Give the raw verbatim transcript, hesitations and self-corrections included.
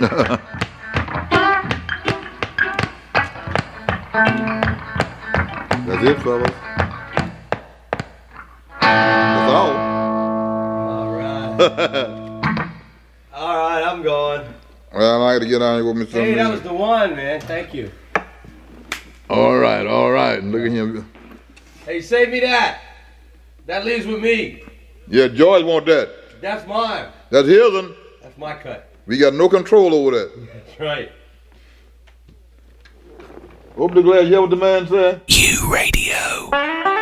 That's it, fellas. That's all. All right. All right, I'm going. Well, I got to get on here with me some Hey, that music. was the one, man. Thank you. All right, all right. Look at him. Hey, save me that. That leaves with me. Yeah, George want that. That's mine. That's his one. That's my cut. We got no control over that. That's right. Open the glass. You hear what the man said? U Radio.